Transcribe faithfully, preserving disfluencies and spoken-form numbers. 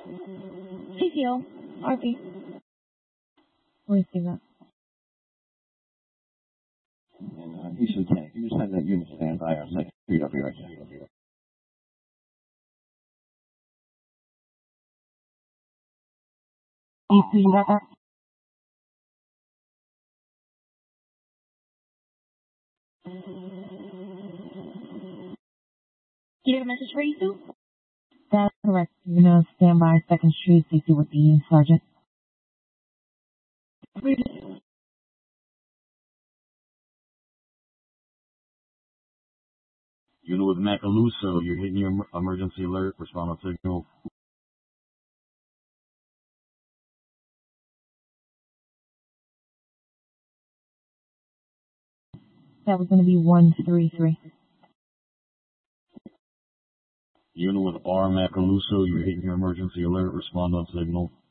C C O, R P. Receive that. And uh, Houston Lieutenant, can you just have that unit stand by our second street up here right there? E two, you got that? You get a message for you, Sue? That's correct. You're gonna stand by Second Street, C C with the sergeant. Unit with Macaluso, you're hitting your em- emergency alert, respond on signal. That was gonna be one three three. Unit with R Macaluso, you're hitting your emergency alert, respond on signal.